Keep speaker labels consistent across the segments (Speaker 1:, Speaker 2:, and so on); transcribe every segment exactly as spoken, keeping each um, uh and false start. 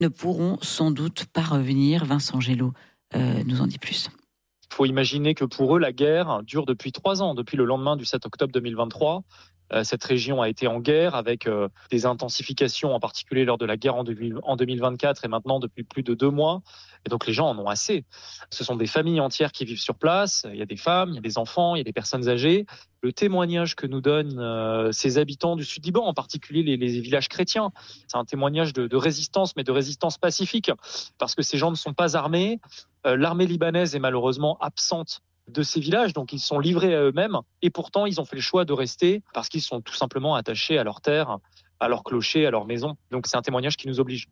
Speaker 1: ne pourront sans doute pas revenir. Vincent Gélo euh, nous en dit plus.
Speaker 2: Il faut imaginer que pour eux, la guerre dure depuis trois ans, depuis le lendemain du sept octobre deux mille vingt-trois. Euh, cette région a été en guerre avec euh, des intensifications, en particulier lors de la guerre en, deux mille vingt-quatre et maintenant depuis plus de deux mois. Et donc les gens en ont assez. Ce sont des familles entières qui vivent sur place. Il y a des femmes, il y a des enfants, il y a des personnes âgées. Le témoignage que nous donnent euh, ces habitants du Sud-Liban, en particulier les, les villages chrétiens, c'est un témoignage de, de résistance, mais de résistance pacifique, parce que ces gens ne sont pas armés. Euh, l'armée libanaise est malheureusement absente de ces villages, donc ils sont livrés à eux-mêmes, et pourtant ils ont fait le choix de rester parce qu'ils sont tout simplement attachés à leur terre, à leur clocher, à leur maison. Donc c'est un témoignage qui nous oblige.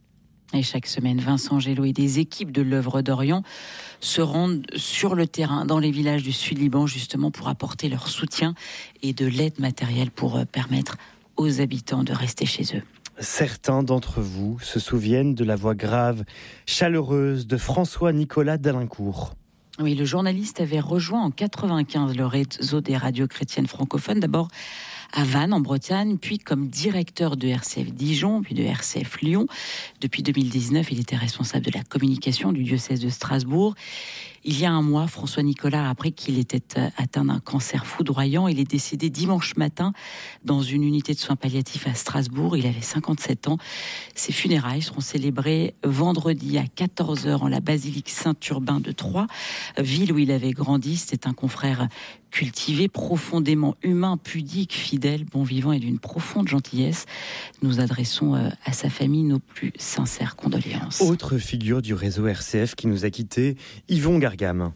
Speaker 1: Et chaque semaine, Vincent Gélo et des équipes de l'œuvre d'Orient se rendent sur le terrain, dans les villages du Sud-Liban, justement pour apporter leur soutien et de l'aide matérielle pour permettre aux habitants de rester chez eux.
Speaker 3: Certains d'entre vous se souviennent de la voix grave, chaleureuse de François-Nicolas d'Alincourt.
Speaker 1: Oui, le journaliste avait rejoint en quatre-vingt-quinze le réseau des radios chrétiennes francophones, d'abord à Vannes, en Bretagne, puis comme directeur de R C F Dijon, puis de R C F Lyon. Depuis deux mille dix-neuf, il était responsable de la communication du diocèse de Strasbourg. Il y a un mois, François Nicolas a appris qu'il était atteint d'un cancer foudroyant. Il est décédé dimanche matin dans une unité de soins palliatifs à Strasbourg. Il avait cinquante-sept ans. Ses funérailles seront célébrées vendredi à quatorze heures en la basilique Saint-Urbain de Troyes, ville où il avait grandi. C'était un confrère cultivé, profondément humain, pudique, fidèle, bon vivant et d'une profonde gentillesse. Nous adressons à sa famille nos plus sincères condoléances.
Speaker 3: Autre figure du réseau R C F qui nous a quittés, Yvon Gargam.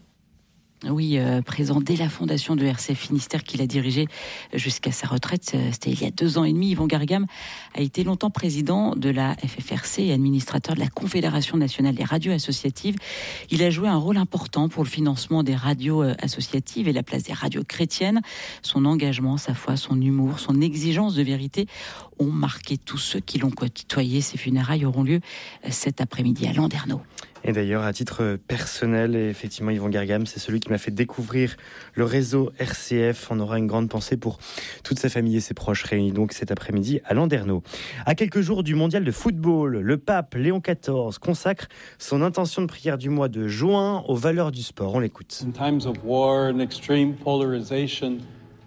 Speaker 1: Oui, euh, présent dès la fondation de R C F Finistère qu'il a dirigé jusqu'à sa retraite, c'était il y a deux ans et demi. Yvon Gargam a été longtemps président de la F F R C et administrateur de la Confédération nationale des radios associatives. Il a joué un rôle important pour le financement des radios associatives et la place des radios chrétiennes. Son engagement, sa foi, son humour, son exigence de vérité ont marqué tous ceux qui l'ont côtoyé. Ces funérailles auront lieu cet après-midi à Landerneau.
Speaker 3: Et d'ailleurs, à titre personnel, et effectivement, Yvon Gargam, c'est celui qui m'a fait découvrir le réseau R C F. On aura une grande pensée pour toute sa famille et ses proches réunis donc cet après-midi à Landerneau. À quelques jours du mondial de football, le pape Léon quatorze consacre son intention de prière du mois de juin aux valeurs du sport. On l'écoute.
Speaker 4: In times of war and extreme polarization,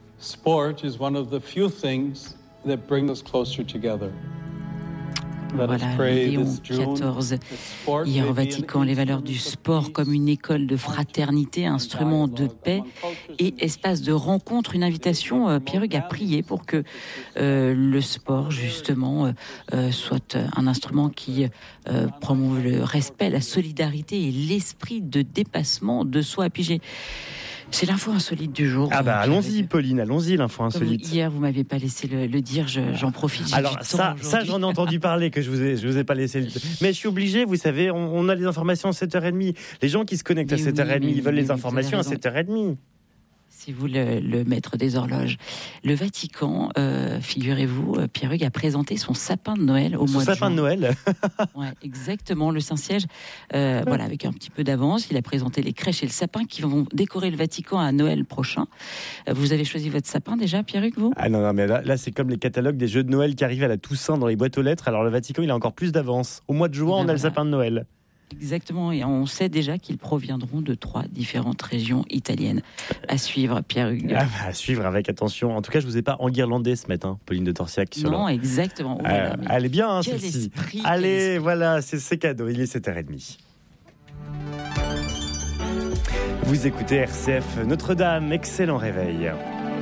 Speaker 4: sport is one of the few things that bring us closer together.
Speaker 1: Voilà, Léon quatorze, hier au Vatican, les valeurs du sport comme une école de fraternité, instrument de paix et espace de rencontre, une invitation, euh, Pierre-Hugues, à prier pour que euh, le sport, justement, euh, soit un instrument qui euh, promouve le respect, la solidarité et l'esprit de dépassement de soi. Et puis j'ai... C'est l'info insolite du jour.
Speaker 3: Ah bah allons-y Pauline, allons-y l'info insolite.
Speaker 1: Vous, hier vous m'avez pas laissé le, le dire, je, j'en profite. J'ai
Speaker 3: Alors ça, ça j'en ai entendu parler que je vous ai, je vous ai pas laissé. Le... Mais je suis obligé, vous savez, on, on a les informations à sept heures trente. Les gens qui se connectent mais à sept heures trente, oui, ils veulent les informations à sept heures trente.
Speaker 1: Si vous le, le maître des horloges, le Vatican, euh, figurez-vous, Pierre-Hugues a présenté son sapin de Noël au
Speaker 3: son
Speaker 1: mois de juin.
Speaker 3: Son sapin de Noël.
Speaker 1: Ouais, exactement. Le Saint-Siège, euh, voilà, avec un petit peu d'avance, il a présenté les crèches et le sapin qui vont décorer le Vatican à Noël prochain. Vous avez choisi votre sapin déjà, Pierre-Hugues, vous ?
Speaker 3: Ah non, non, mais là, là, c'est comme les catalogues des jeux de Noël qui arrivent à la Toussaint dans les boîtes aux lettres. Alors le Vatican, il a encore plus d'avance. Au mois de juin, ben on a voilà. le sapin de Noël.
Speaker 1: Exactement, et on sait déjà qu'ils proviendront de trois différentes régions italiennes. À suivre, Pierre-Hugues.
Speaker 3: Ah bah, à suivre avec attention. En tout cas, je ne vous ai pas enguirlandé ce matin, Pauline de Torsiac. Sur
Speaker 1: non,
Speaker 3: le...
Speaker 1: exactement. Oh,
Speaker 3: euh,
Speaker 1: voilà,
Speaker 3: elle est bien, hein,
Speaker 1: quel
Speaker 3: celle-ci.
Speaker 1: Esprit,
Speaker 3: Allez,
Speaker 1: quel esprit.
Speaker 3: Voilà, c'est, c'est cadeau. Il est sept heures trente. Vous écoutez R C F Notre-Dame, excellent réveil.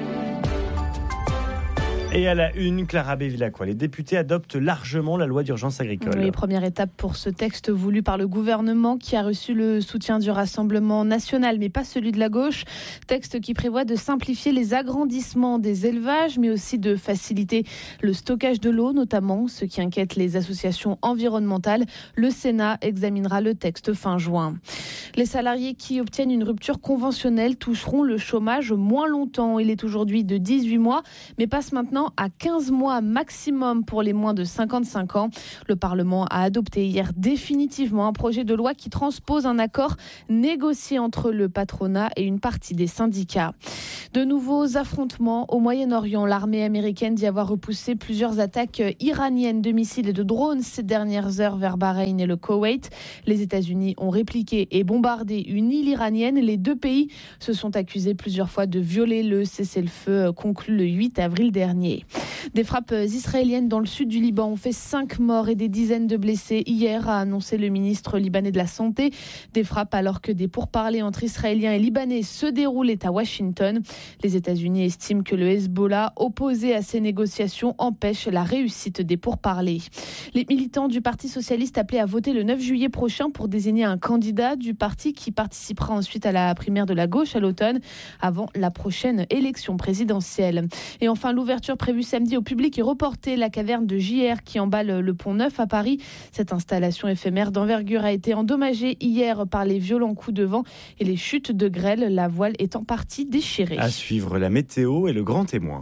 Speaker 3: Et à la une, Clara Bévilacqua, les députés adoptent largement la loi d'urgence agricole.
Speaker 5: Oui, première étape pour ce texte voulu par le gouvernement qui a reçu le soutien du Rassemblement national, mais pas celui de la gauche. Texte qui prévoit de simplifier les agrandissements des élevages, mais aussi de faciliter le stockage de l'eau, notamment ce qui inquiète les associations environnementales. Le Sénat examinera le texte fin juin. Les salariés qui obtiennent une rupture conventionnelle toucheront le chômage moins longtemps. Il est aujourd'hui de dix-huit mois, mais passe maintenant an à quinze mois maximum pour les moins de cinquante-cinq ans. Le Parlement a adopté hier définitivement un projet de loi qui transpose un accord négocié entre le patronat et une partie des syndicats. De nouveaux affrontements au Moyen-Orient. L'armée américaine dit avoir repoussé plusieurs attaques iraniennes de missiles et de drones ces dernières heures vers Bahreïn et le Koweït. Les États-Unis ont répliqué et bombardé une île iranienne. Les deux pays se sont accusés plusieurs fois de violer le cessez-le-feu conclu le huit avril dernier. Des frappes israéliennes dans le sud du Liban ont fait cinq morts et des dizaines de blessés hier, a annoncé le ministre libanais de la Santé. Des frappes alors que des pourparlers entre Israéliens et Libanais se déroulaient à Washington. Les États-Unis estiment que le Hezbollah, opposé à ces négociations, empêche la réussite des pourparlers. Les militants du Parti socialiste appelés à voter le neuf juillet prochain pour désigner un candidat du parti qui participera ensuite à la primaire de la gauche à l'automne, avant la prochaine élection présidentielle. Et enfin, l'ouverture prévue samedi au public est reportée. La caverne de J R qui emballe le Pont Neuf à Paris. Cette installation éphémère d'envergure a été endommagée hier par les violents coups de vent et les chutes de grêle. La voile est en partie déchirée.
Speaker 3: À suivre la météo et le grand témoin.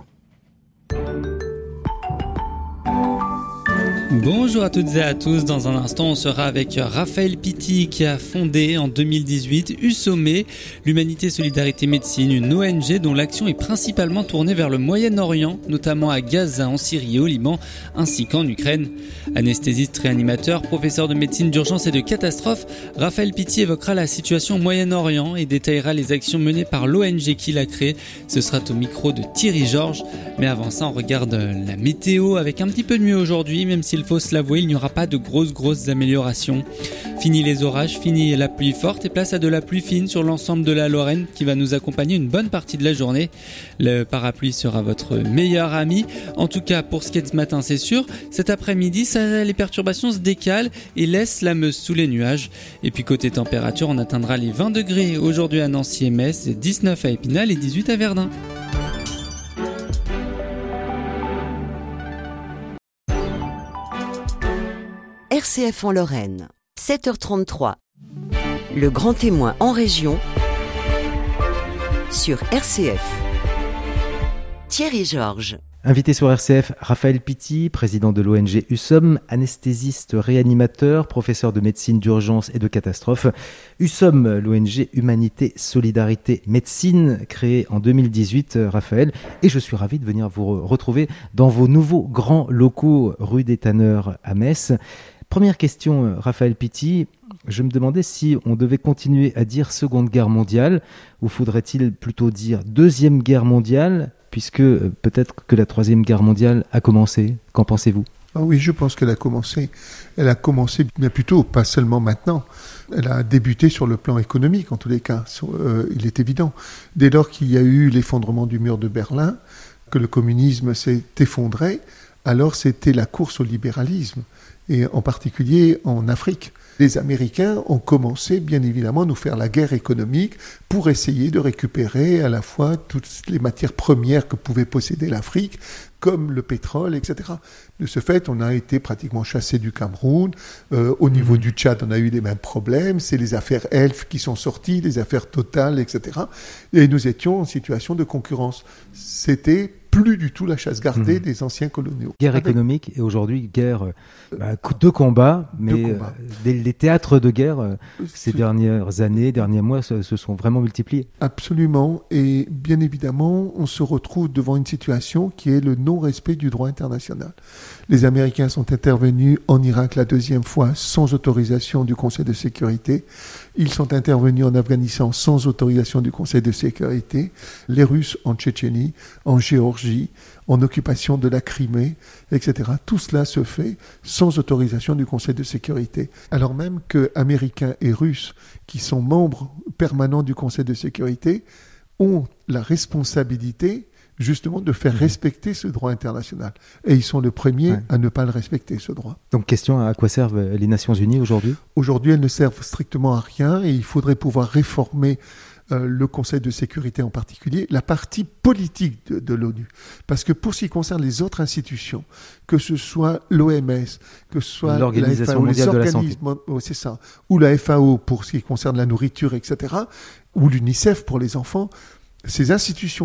Speaker 6: Bonjour à toutes et à tous. Dans un instant, on sera avec Raphaël Pitti qui a fondé en deux mille dix-huit USOME, l'Humanité Solidarité Médecine, une O N G dont l'action est principalement tournée vers le Moyen-Orient, notamment à Gaza, en Syrie et au Liban, ainsi qu'en Ukraine. Anesthésiste réanimateur, professeur de médecine d'urgence et de catastrophe, Raphaël Pitti évoquera la situation au Moyen-Orient et détaillera les actions menées par l'O N G qu'il a créée. Ce sera au micro de Thierry Georges. Mais avant ça, on regarde la météo avec un petit peu de mieux aujourd'hui, même s'il faut se l'avouer, il n'y aura pas de grosses grosses améliorations. Fini les orages, fini la pluie forte et place à de la pluie fine sur l'ensemble de la Lorraine qui va nous accompagner une bonne partie de la journée. Le parapluie sera votre meilleur ami. En tout cas, pour ce qui est de ce matin, c'est sûr. Cet après-midi, ça, les perturbations se décalent et laissent la Meuse sous les nuages. Et puis côté température, on atteindra les vingt degrés aujourd'hui à Nancy et Metz, dix-neuf à Épinal et dix-huit à Verdun.
Speaker 7: R C F en Lorraine, sept heures trente-trois. Le grand témoin en région sur R C F. Thierry Georges.
Speaker 8: Invité sur R C F, Raphaël Pitti, président de l'O N G USOME, anesthésiste réanimateur, professeur de médecine d'urgence et de catastrophe. USOME, l'O N G Humanité Solidarité Médecine, créée en deux mille dix-huit, Raphaël. Et je suis ravi de venir vous retrouver dans vos nouveaux grands locaux rue des Tanneurs à Metz. Première question, Raphaël Pitti. Je me demandais si on devait continuer à dire Seconde Guerre mondiale ou faudrait-il plutôt dire Deuxième Guerre mondiale, puisque euh, peut-être que la Troisième Guerre mondiale a commencé. Qu'en pensez-vous ?
Speaker 9: Ah oui, je pense qu'elle a commencé. Elle a commencé, mais plutôt pas seulement maintenant. Elle a débuté sur le plan économique, en tous les cas. Euh, il est évident. Dès lors qu'il y a eu l'effondrement du mur de Berlin, que le communisme s'est effondré, alors c'était la course au libéralisme, et en particulier en Afrique. Les Américains ont commencé, bien évidemment, à nous faire la guerre économique pour essayer de récupérer à la fois toutes les matières premières que pouvait posséder l'Afrique, comme le pétrole, et cetera. De ce fait, on a été pratiquement chassé du Cameroun. Euh, au niveau mmh. du Tchad, on a eu les mêmes problèmes. C'est les affaires Elf qui sont sorties, les affaires Total, et cetera. Et nous étions en situation de concurrence. C'était plus du tout la chasse gardée mmh. des anciens coloniaux.
Speaker 8: Guerre Avec... économique et aujourd'hui guerre euh, bah, de combat, mais de combat. Euh, les théâtres de guerre euh, ces dernières années, derniers mois se, se sont vraiment multipliés.
Speaker 9: Absolument, et bien évidemment, on se retrouve devant une situation qui est le non-respect du droit international. Les Américains sont intervenus en Irak la deuxième fois sans autorisation du Conseil de sécurité. Ils sont intervenus en Afghanistan sans autorisation du Conseil de sécurité. Les Russes en Tchétchénie, en Géorgie, en occupation de la Crimée, et cetera. Tout cela se fait sans autorisation du Conseil de sécurité. Alors même que Américains et Russes, qui sont membres permanents du Conseil de sécurité, ont la responsabilité justement de faire respecter ce droit international. Et ils sont les premiers ouais. à ne pas le respecter, ce droit.
Speaker 8: Donc, question, à quoi servent les Nations Unies aujourd'hui ?
Speaker 9: Aujourd'hui, elles ne servent strictement à rien et il faudrait pouvoir réformer euh, le Conseil de sécurité en particulier, la partie politique de, de l'ONU. Parce que pour ce qui concerne les autres institutions, que ce soit l'O M S, que ce soit
Speaker 8: l'Organisation
Speaker 9: la F A O,
Speaker 8: mondiale de la santé,
Speaker 9: oh, c'est ça, ou la F A O pour ce qui concerne la nourriture, et cetera, ou l'UNICEF pour les enfants, ces institutions-là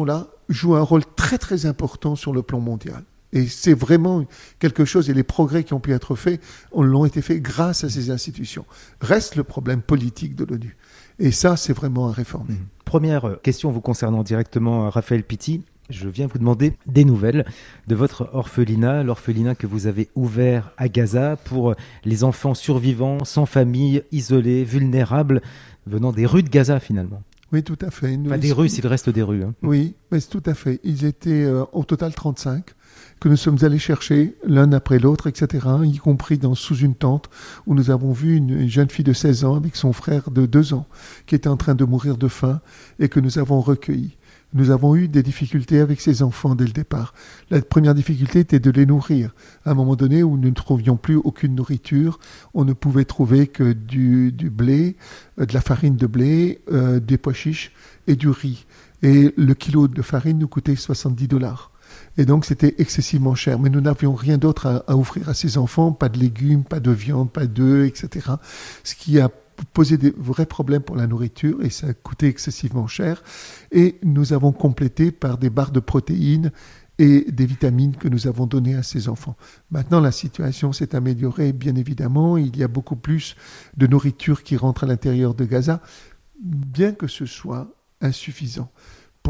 Speaker 9: joue un rôle très très important sur le plan mondial. Et c'est vraiment quelque chose, et les progrès qui ont pu être faits, l'ont été faits grâce à ces institutions. Reste le problème politique de l'ONU. Et ça, c'est vraiment à réformer.
Speaker 8: Mmh. Première question vous concernant directement, Raphaël Pitti. Je viens vous demander des nouvelles de votre orphelinat, l'orphelinat que vous avez ouvert à Gaza pour les enfants survivants, sans famille, isolés, vulnérables, venant des rues de Gaza finalement.
Speaker 9: Oui, tout à fait. Nous,
Speaker 8: Pas des rues, s'il reste des rues. Hein.
Speaker 9: Oui, mais c'est tout à fait. Ils étaient euh, au total trente-cinq que nous sommes allés chercher l'un après l'autre, et cetera, y compris dans, sous une tente où nous avons vu une, une jeune fille de seize ans avec son frère de deux ans qui était en train de mourir de faim et que nous avons recueilli. Nous avons eu des difficultés avec ces enfants dès le départ. La première difficulté était de les nourrir. À un moment donné où nous ne trouvions plus aucune nourriture, on ne pouvait trouver que du, du blé, euh, de la farine de blé, euh, des pois chiches et du riz. Et le kilo de farine nous coûtait soixante-dix dollars. Et donc c'était excessivement cher. Mais nous n'avions rien d'autre à, à offrir à ces enfants, pas de légumes, pas de viande, pas d'œufs, et cetera. Ce qui a posé des vrais problèmes pour la nourriture et ça a coûté excessivement cher. Et nous avons complété par des barres de protéines et des vitamines que nous avons données à ces enfants. Maintenant, la situation s'est améliorée, bien évidemment. Il y a beaucoup plus de nourriture qui rentre à l'intérieur de Gaza, bien que ce soit insuffisant. Pourquoi ?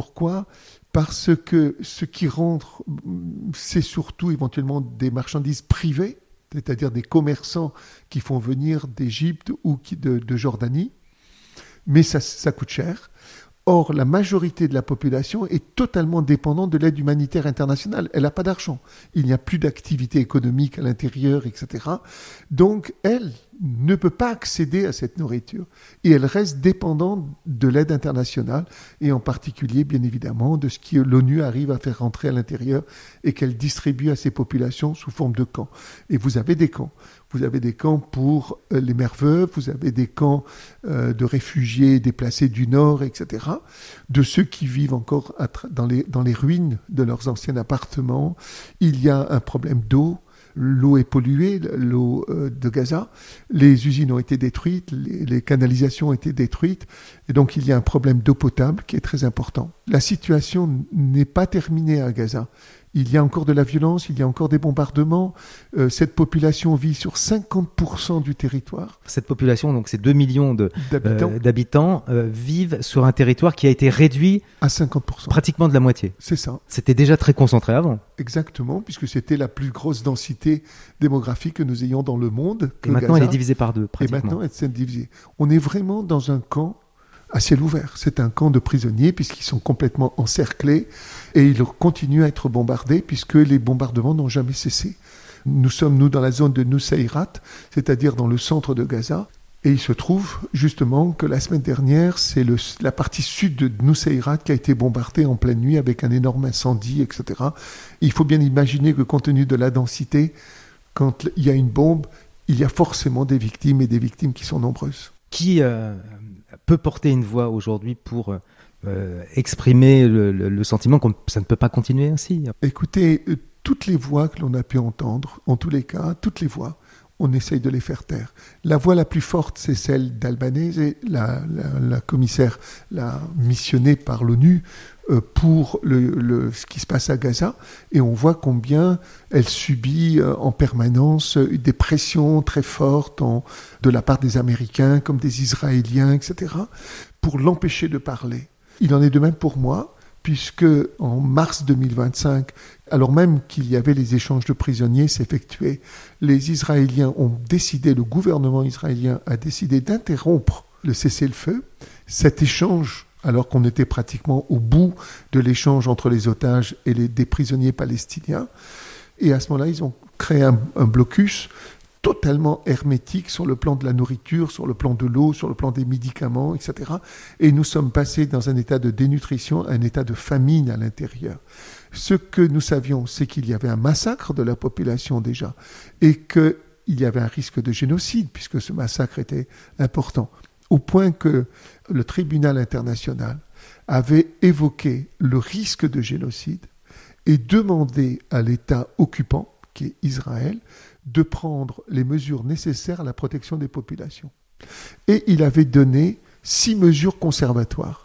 Speaker 9: Parce que ce qui rentre, c'est surtout éventuellement des marchandises privées, c'est-à-dire des commerçants qui font venir d'Égypte ou qui, de, de Jordanie, mais ça, ça coûte cher. Or, la majorité de la population est totalement dépendante de l'aide humanitaire internationale. Elle n'a pas d'argent. Il n'y a plus d'activité économique à l'intérieur, et cetera. Donc, elle ne peut pas accéder à cette nourriture. Et elle reste dépendante de l'aide internationale, et en particulier, bien évidemment, de ce que l'ONU arrive à faire rentrer à l'intérieur et qu'elle distribue à ces populations sous forme de camps. Et vous avez des camps. Vous avez des camps pour les mères veuves, vous avez des camps euh, de réfugiés déplacés du Nord, et cetera, de ceux qui vivent encore dans les, dans les ruines de leurs anciens appartements. Il y a un problème d'eau. L'eau est polluée, l'eau euh, de Gaza. Les usines ont été détruites, les, les canalisations ont été détruites. Et donc, il y a un problème d'eau potable qui est très important. La situation n'est pas terminée à Gaza. Il y a encore de la violence, il y a encore des bombardements. Euh, cette population vit sur cinquante pour cent du territoire.
Speaker 8: Cette population, donc ces deux millions de,
Speaker 9: d'habitants,
Speaker 8: euh, d'habitants euh, vivent sur un territoire qui a été réduit
Speaker 9: à cinquante pour cent.
Speaker 8: Pratiquement de la moitié.
Speaker 9: C'est ça.
Speaker 8: C'était déjà très concentré avant.
Speaker 9: Exactement, puisque c'était la plus grosse densité démographique que nous ayons dans le monde.
Speaker 8: Et maintenant, Gaza. Elle est divisée par deux, pratiquement.
Speaker 9: Et maintenant, elle s'est divisée. On est vraiment dans un camp à ciel ouvert. C'est un camp de prisonniers puisqu'ils sont complètement encerclés et ils continuent à être bombardés puisque les bombardements n'ont jamais cessé. Nous sommes, nous, dans la zone de Nusayrat, c'est-à-dire dans le centre de Gaza. Et il se trouve justement que la semaine dernière, c'est le, la partie sud de Nusayrat qui a été bombardée en pleine nuit avec un énorme incendie, et cetera. Il faut bien imaginer que compte tenu de la densité, quand il y a une bombe, il y a forcément des victimes et des victimes qui sont nombreuses.
Speaker 8: Qui euh, peut porter une voix aujourd'hui pour euh, exprimer le, le, le sentiment que ça ne peut pas continuer ainsi ?
Speaker 9: Écoutez, euh, toutes les voix que l'on a pu entendre, en tous les cas, toutes les voix, on essaye de les faire taire. La voix la plus forte, c'est celle d'Albanese, la, la, la commissaire, la missionnée par l'ONU euh, pour le, le, ce qui se passe à Gaza. Et on voit combien elle subit euh, en permanence des pressions très fortes en, de la part des Américains, comme des Israéliens, et cetera, pour l'empêcher de parler. Il en est de même pour moi, puisque en mars deux mille vingt-cinq, alors même qu'il y avait les échanges de prisonniers s'effectuaient, les Israéliens ont décidé, le gouvernement israélien a décidé d'interrompre le cessez-le-feu. Cet échange, alors qu'on était pratiquement au bout de l'échange entre les otages et les, des prisonniers palestiniens, et à ce moment-là, ils ont créé un, un blocus totalement hermétique sur le plan de la nourriture, sur le plan de l'eau, sur le plan des médicaments, et cetera. Et nous sommes passés dans un état de dénutrition, un état de famine à l'intérieur. Ce que nous savions, c'est qu'il y avait un massacre de la population déjà, et qu'il y avait un risque de génocide, puisque ce massacre était important, au point que le tribunal international avait évoqué le risque de génocide et demandé à l'État occupant, qui est Israël, de prendre les mesures nécessaires à la protection des populations. Et il avait donné six mesures conservatoires.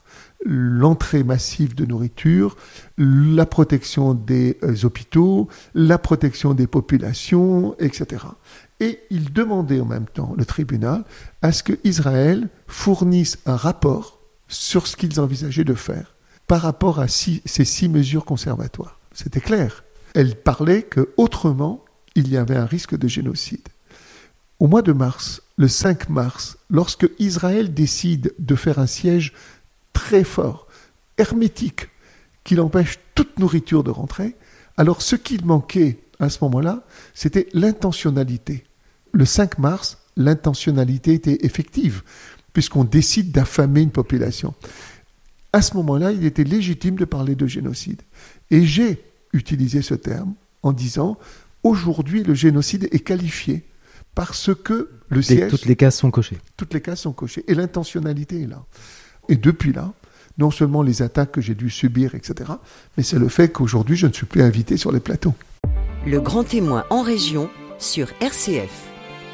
Speaker 9: l'entrée massive de nourriture, la protection des euh, hôpitaux, la protection des populations, et cetera. Et il demandait en même temps, le tribunal, à ce qu'Israël fournisse un rapport sur ce qu'ils envisageaient de faire par rapport à six, ces six mesures conservatoires. C'était clair. Elle parlait qu'autrement, il y avait un risque de génocide. Au mois de mars, le cinq mars, lorsque Israël décide de faire un siège très fort, hermétique, qu'il empêche toute nourriture de rentrer, alors ce qu'il manquait à ce moment-là, c'était l'intentionnalité. Le cinq mars, l'intentionnalité était effective, puisqu'on décide d'affamer une population. À ce moment-là, il était légitime de parler de génocide. Et j'ai utilisé ce terme en disant, aujourd'hui, le génocide est qualifié parce que le siège...
Speaker 8: Toutes les cases sont cochées.
Speaker 9: Toutes les cases sont cochées. Et l'intentionnalité est là. Et depuis là, non seulement les attaques que j'ai dû subir, et cetera, mais c'est le fait qu'aujourd'hui, je ne suis plus invité sur les plateaux.
Speaker 7: Le grand témoin en région sur R C F.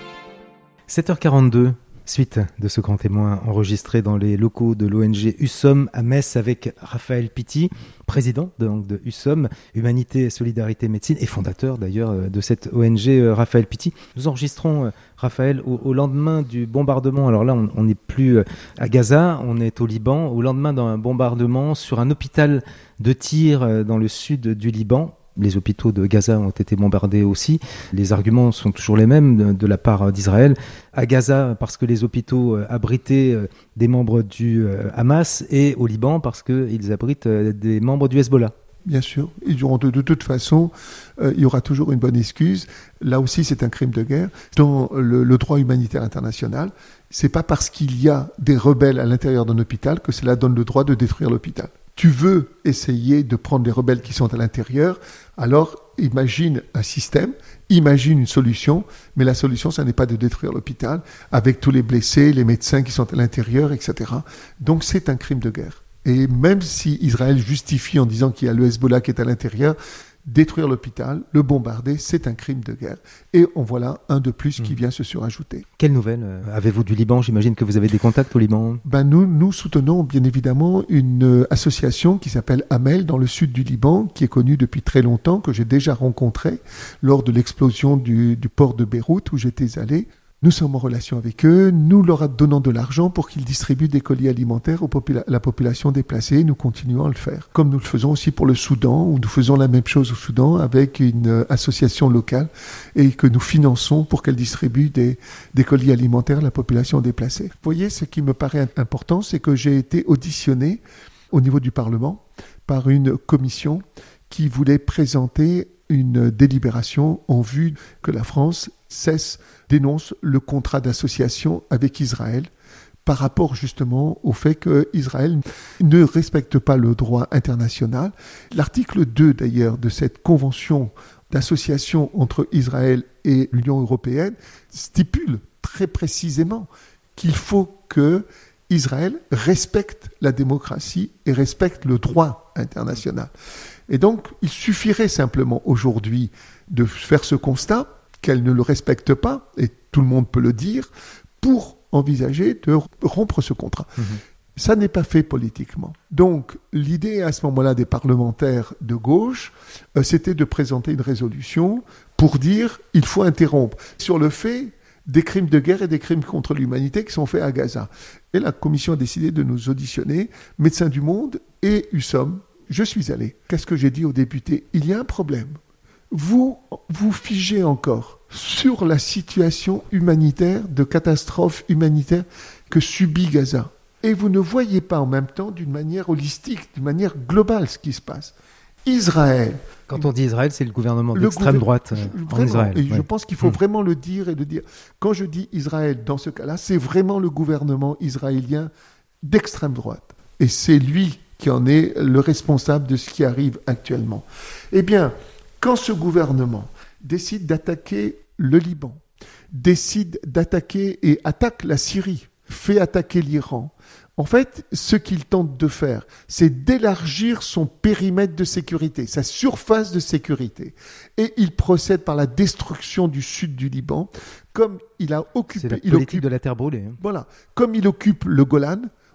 Speaker 8: sept heures quarante-deux, suite de ce grand témoin enregistré dans les locaux de l'O N G U S O M à Metz avec Raphaël Pitti, président de, donc, de U S O M, Humanité, Solidarité, Médecine, et fondateur d'ailleurs de cette O N G, Raphaël Pitti. Nous enregistrons, Raphaël, au, au lendemain du bombardement. Alors là, on n'est plus à Gaza, on est au Liban, au lendemain d'un bombardement sur un hôpital de Tyr dans le sud du Liban. Les hôpitaux de Gaza ont été bombardés aussi. Les arguments sont toujours les mêmes de, de la part d'Israël. À Gaza, parce que les hôpitaux abritaient des membres du Hamas, et au Liban, parce qu'ils abritent des membres du Hezbollah.
Speaker 9: Bien sûr. Ils diront de, de toute façon, euh, il y aura toujours une bonne excuse. Là aussi, c'est un crime de guerre. Dans le, le droit humanitaire international, c'est pas parce qu'il y a des rebelles à l'intérieur d'un hôpital que cela donne le droit de détruire l'hôpital. Tu veux essayer de prendre les rebelles qui sont à l'intérieur, alors imagine un système, imagine une solution, mais la solution, ça n'est pas de détruire l'hôpital, avec tous les blessés, les médecins qui sont à l'intérieur, et cetera. Donc c'est un crime de guerre. Et même si Israël justifie en disant qu'il y a le Hezbollah qui est à l'intérieur, détruire l'hôpital, le bombarder, c'est un crime de guerre. Et en voilà un de plus qui vient se surajouter.
Speaker 8: Quelles nouvelles avez-vous du Liban ? J'imagine que vous avez des contacts au Liban.
Speaker 9: Ben nous, nous soutenons bien évidemment une association qui s'appelle Amel dans le sud du Liban, qui est connue depuis très longtemps, que j'ai déjà rencontrée lors de l'explosion du, du port de Beyrouth où j'étais allé. Nous sommes en relation avec eux, nous leur donnons de l'argent pour qu'ils distribuent des colis alimentaires à popula- la population déplacée. Nous continuons à le faire. Comme nous le faisons aussi pour le Soudan, où nous faisons la même chose au Soudan avec une association locale et que nous finançons pour qu'elle distribue des, des colis alimentaires à la population déplacée. Vous voyez, ce qui me paraît important, c'est que j'ai été auditionné au niveau du Parlement par une commission qui voulait présenter une délibération en vue que la France cesse, dénonce le contrat d'association avec Israël par rapport justement au fait qu'Israël ne respecte pas le droit international. L'article deux d'ailleurs de cette convention d'association entre Israël et l'Union européenne stipule très précisément qu'il faut que Israël respecte la démocratie et respecte le droit international. Et donc, il suffirait simplement aujourd'hui de faire ce constat qu'elle ne le respecte pas, et tout le monde peut le dire, pour envisager de rompre ce contrat. Mmh. Ça n'est pas fait politiquement. Donc, l'idée à ce moment-là des parlementaires de gauche, euh, c'était de présenter une résolution pour dire il faut interrompre sur le fait des crimes de guerre et des crimes contre l'humanité qui sont faits à Gaza. Et la commission a décidé de nous auditionner, Médecins du Monde et U S O M. Je suis allé. Qu'est-ce que j'ai dit aux députés ? Il y a un problème. Vous vous figez encore sur la situation humanitaire, de catastrophe humanitaire que subit Gaza. Et vous ne voyez pas en même temps d'une manière holistique, d'une manière globale ce qui se passe. Israël.
Speaker 8: Quand on dit Israël, c'est le gouvernement d'extrême droite euh, en Israël.
Speaker 9: Et
Speaker 8: ouais.
Speaker 9: je pense qu'il faut
Speaker 8: mmh.
Speaker 9: vraiment le dire et le dire. Quand je dis Israël, dans ce cas-là, c'est vraiment le gouvernement israélien d'extrême droite. Et c'est lui qui en est le responsable de ce qui arrive actuellement. Eh bien, quand ce gouvernement décide d'attaquer le Liban, décide d'attaquer et attaque la Syrie, fait attaquer l'Iran, en fait, ce qu'il tente de faire, c'est d'élargir son périmètre de sécurité, sa surface de sécurité. Et il procède par la destruction du sud du Liban, comme il a occupé...
Speaker 8: C'est la
Speaker 9: il
Speaker 8: politique
Speaker 9: occupe,
Speaker 8: de la terre brûlée. Hein.
Speaker 9: Voilà. Comme il occupe le Golan,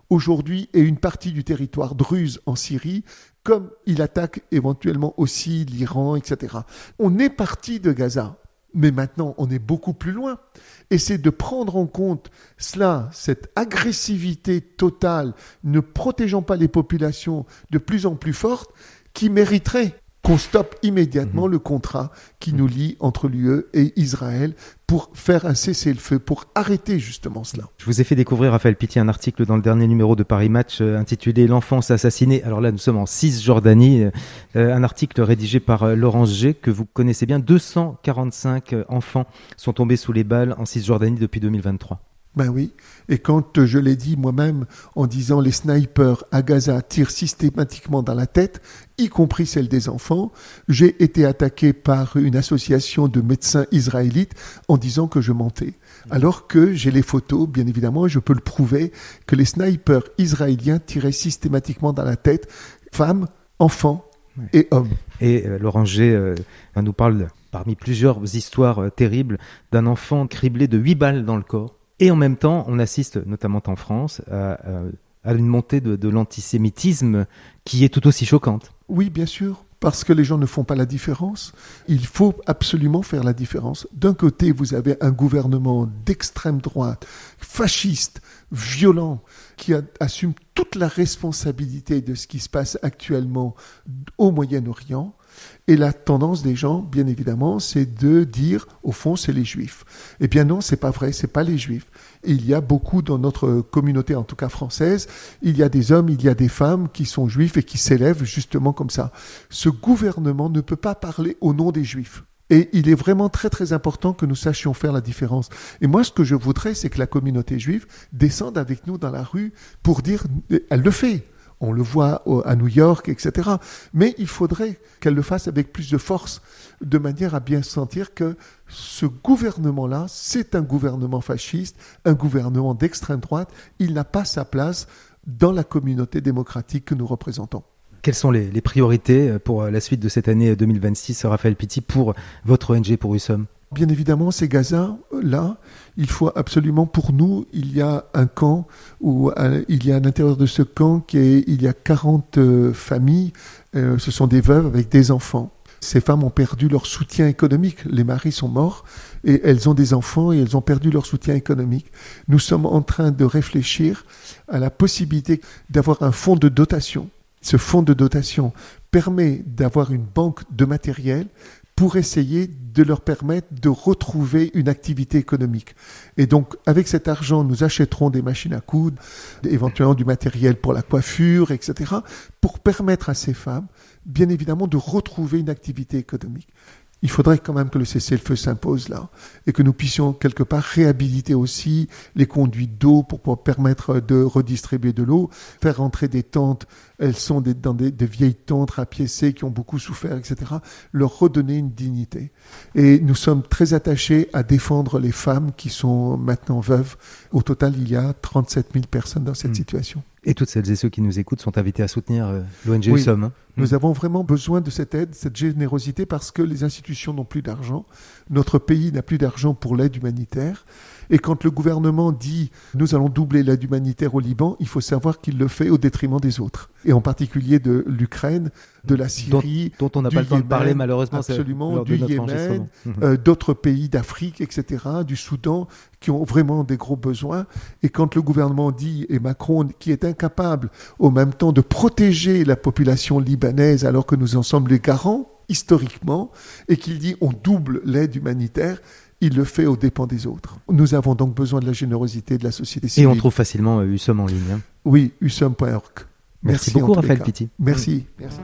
Speaker 9: aujourd'hui et une partie du territoire druze en Syrie, comme il attaque éventuellement aussi l'Iran, et cetera. On est parti de Gaza, mais maintenant on est beaucoup plus loin. Et c'est de prendre en compte cela, cette agressivité totale, ne protégeant pas les populations de plus en plus fortes, qui mériterait qu'on stoppe immédiatement mmh. le contrat qui nous lie entre l'U E et Israël pour faire un cessez-le-feu, pour arrêter justement cela.
Speaker 8: Je vous ai fait découvrir, Raphaël Pitti, un article dans le dernier numéro de Paris Match euh, intitulé « L'enfance assassinée ». Alors là, nous sommes en Cisjordanie. Euh, un article rédigé par euh, Laurence G, que vous connaissez bien. deux cent quarante-cinq euh, enfants sont tombés sous les balles en Cisjordanie depuis deux mille vingt-trois.
Speaker 9: Ben oui, et quand je l'ai dit moi-même en disant les snipers à Gaza tirent systématiquement dans la tête, y compris celle des enfants, j'ai été attaqué par une association de médecins israélites en disant que je mentais. Alors que j'ai les photos, bien évidemment, et je peux le prouver, que les snipers israéliens tiraient systématiquement dans la tête femmes, enfants et hommes.
Speaker 8: Et euh, Laurent G euh, nous parle, parmi plusieurs histoires euh, terribles, d'un enfant criblé de huit balles dans le corps. Et en même temps, on assiste, notamment en France, à, à une montée de, de l'antisémitisme qui est tout aussi choquante.
Speaker 9: Oui, bien sûr, parce que les gens ne font pas la différence. Il faut absolument faire la différence. D'un côté, vous avez un gouvernement d'extrême droite, fasciste, violent, qui a, assume toute la responsabilité de ce qui se passe actuellement au Moyen-Orient. Et la tendance des gens, bien évidemment, c'est de dire, au fond, c'est les Juifs. Eh bien non, c'est pas vrai, c'est pas les Juifs. Il y a beaucoup dans notre communauté, en tout cas française, il y a des hommes, il y a des femmes qui sont juifs et qui s'élèvent justement comme ça. Ce gouvernement ne peut pas parler au nom des Juifs. Et il est vraiment très très important que nous sachions faire la différence. Et moi, ce que je voudrais, c'est que la communauté juive descende avec nous dans la rue pour dire, elle le fait. On le voit à New York, et cetera. Mais il faudrait qu'elle le fasse avec plus de force, de manière à bien sentir que ce gouvernement-là, c'est un gouvernement fasciste, un gouvernement d'extrême droite. Il n'a pas sa place dans la communauté démocratique que nous représentons.
Speaker 8: Quelles sont les, les priorités pour la suite de cette année deux mille vingt-six, Raphaël Pitti, pour votre O N G, pour U S O M ?
Speaker 9: Bien évidemment, c'est Gaza. Là, il faut absolument, pour nous, il y a un camp où euh, il y a à l'intérieur de ce camp qui est, il y a quarante euh, familles. Euh, ce sont des veuves avec des enfants. Ces femmes ont perdu leur soutien économique. Les maris sont morts et elles ont des enfants et elles ont perdu leur soutien économique. Nous sommes en train de réfléchir à la possibilité d'avoir un fonds de dotation. Ce fonds de dotation permet d'avoir une banque de matériel pour essayer de leur permettre de retrouver une activité économique. Et donc, avec cet argent, nous achèterons des machines à coudre, éventuellement du matériel pour la coiffure, et cetera, pour permettre à ces femmes, bien évidemment, de retrouver une activité économique. Il faudrait quand même que le cessez-le-feu s'impose là et que nous puissions quelque part réhabiliter aussi les conduites d'eau pour pouvoir permettre de redistribuer de l'eau, faire rentrer des tentes, elles sont des, dans des, des vieilles tentes rapiécées qui ont beaucoup souffert, et cetera, leur redonner une dignité. Et nous sommes très attachés à défendre les femmes qui sont maintenant veuves. Au total, il y a trente-sept mille personnes dans cette mmh. situation.
Speaker 8: Et toutes celles et ceux qui nous écoutent sont invités à soutenir euh, l'O N G
Speaker 9: oui,
Speaker 8: U S O M. Hein.
Speaker 9: Nous mmh. avons vraiment besoin de cette aide, cette générosité, parce que les institutions n'ont plus d'argent. Notre pays n'a plus d'argent pour l'aide humanitaire. Et quand le gouvernement dit « nous allons doubler l'aide humanitaire au Liban », il faut savoir qu'il le fait au détriment des autres. Et en particulier de l'Ukraine, de la Syrie,
Speaker 8: dont, dont on n'a pas le temps
Speaker 9: Yémen,
Speaker 8: de parler malheureusement.
Speaker 9: Absolument, du Yémen, euh, d'autres pays d'Afrique, et cetera, du Soudan, qui ont vraiment des gros besoins. Et quand le gouvernement dit, et Macron, qui est incapable au même temps de protéger la population libanaise alors que nous en sommes les garants, historiquement, et qu'il dit on double l'aide humanitaire, il le fait aux dépens des autres. Nous avons donc besoin de la générosité de la société civile.
Speaker 8: Et on trouve facilement euh, U S O M en ligne. Hein.
Speaker 9: Oui, U S O M point org.
Speaker 8: Merci, Merci beaucoup, Raphaël Pitti.
Speaker 9: Merci. Mmh. Merci.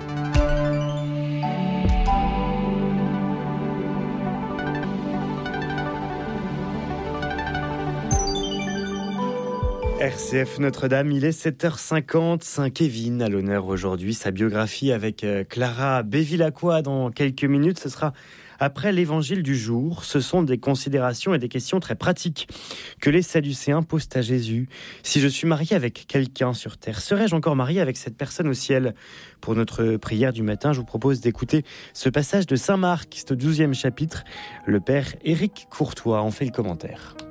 Speaker 3: R C F Notre-Dame, il est sept heures cinquante, Saint-Kévin à l'honneur aujourd'hui. Sa biographie avec Clara Bevilacqua dans quelques minutes, ce sera après l'évangile du jour. Ce sont des considérations et des questions très pratiques que les Sadducéens posent à Jésus. Si je suis marié avec quelqu'un sur terre, serais-je encore marié avec cette personne au ciel ? Pour notre prière du matin, je vous propose d'écouter ce passage de Saint Marc, ce douzième chapitre. Le père Éric Courtois en fait le commentaire.